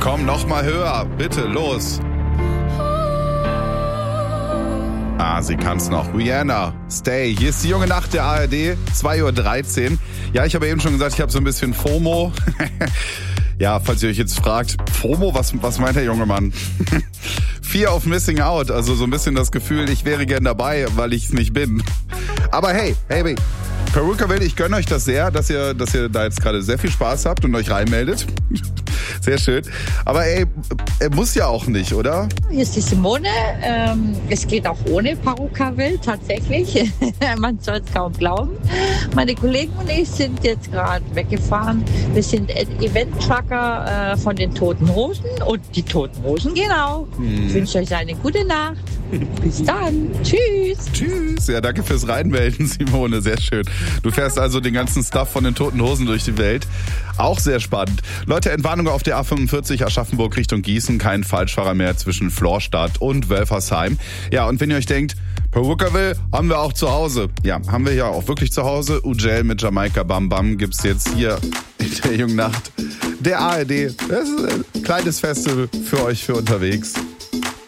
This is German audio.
Komm, noch mal höher. Bitte, los. Sie kann's noch. Rihanna, Stay. Hier ist die junge Nacht der ARD, 2:13 Uhr. Ja, ich habe eben schon gesagt, ich habe so ein bisschen FOMO. Ja, falls ihr euch jetzt fragt, FOMO, was meint der junge Mann? Fear of Missing Out, also so ein bisschen das Gefühl, ich wäre gern dabei, weil ich es nicht bin. Aber hey, Perukaville, ich gönne euch das sehr, dass ihr da jetzt gerade sehr viel Spaß habt und euch reinmeldet. Sehr schön. Aber er muss ja auch nicht, oder? Hier ist die Simone. Es geht auch ohne Perukaville, tatsächlich. Man soll es kaum glauben. Meine Kollegen und ich sind jetzt gerade weggefahren. Wir sind Event-Trucker von den Toten Hosen und die Toten Hosen gehen auch. Ich wünsche euch eine gute Nacht. Bis dann. Tschüss. Tschüss. Ja, danke fürs Reinmelden, Simone. Sehr schön. Du fährst also den ganzen Stuff von den Toten Hosen durch die Welt. Auch sehr spannend. Leute, Entwarnung auf der A45 Aschaffenburg Richtung Gießen. Kein Falschfahrer mehr zwischen Florstadt und Wölfersheim. Ja, und wenn ihr euch denkt, Perukaville haben wir auch zu Hause. Ja, haben wir ja auch wirklich zu Hause. Ujel mit Jamaika Bam Bam gibt's jetzt hier in der jungen Nacht der ARD. Das ist ein kleines Festival für euch für unterwegs.